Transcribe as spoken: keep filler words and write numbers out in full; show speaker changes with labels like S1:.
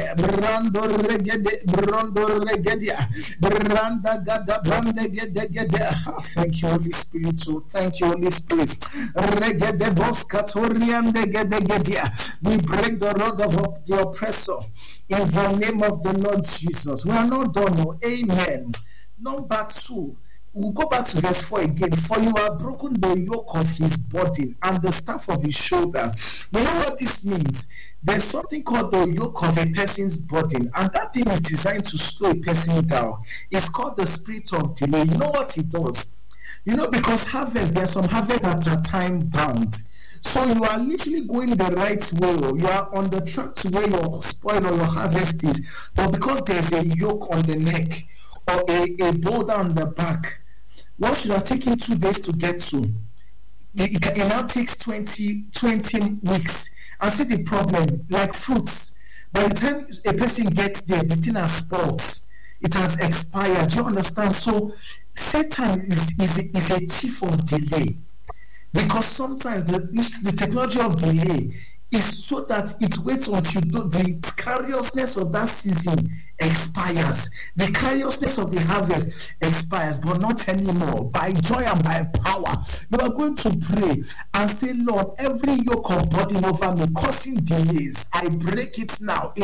S1: regede, brando regede, brando regedia, branda gada, brande gede gede. Thank you, Holy Spirit. So thank you, Holy Spirit. Regede boskatoriande gede gedia. We break the rod of the oppressor in the name of the Lord Jesus. We are not done. No. Amen. Number two. We'll go back to verse four again. For you have broken the yoke of his burden and the staff of his shoulder. You know what this means? There's something called the yoke of a person's burden, and that thing is designed to slow a person down. It's called the spirit of delay. You know what it does? You know, because harvest, there's some harvest that are time bound. So you are literally going the right way. You are on the track to where your spoil or your harvest is. But because there's a yoke on the neck or a, a boulder on the back, what should have taken two days to get to, it, it, it now takes twenty, twenty weeks. And see the problem, like fruits, by the time a person gets there, the thing has spoiled. It has expired. Do you understand? So Satan is, is, a, is a chief of delay. Because sometimes the, the technology of delay is so that it waits until the carelessness of that season expires. The carelessness of the harvest expires, but not anymore. By joy and by power, you are going to pray and say, Lord, every yoke of burden over me causing delays, I break it now.